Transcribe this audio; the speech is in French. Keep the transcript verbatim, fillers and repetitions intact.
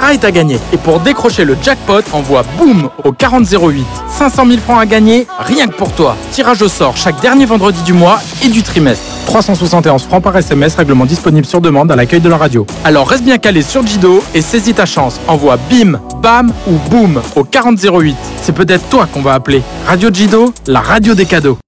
Lara est à gagner. Et pour décrocher le jackpot, envoie BOOM au quarante zéro huit. cinq cent mille francs à gagner, rien que pour toi. Tirage au sort chaque dernier vendredi du mois et du trimestre. trois cent soixante et onze francs par S M S, règlement disponible sur demande à l'accueil de la radio. Alors reste bien calé sur Jido et saisis ta chance. Envoie BIM, BAM ou BOOM au quarante zéro huit. C'est peut-être toi qu'on va appeler. Radio Jido, la radio des cadeaux.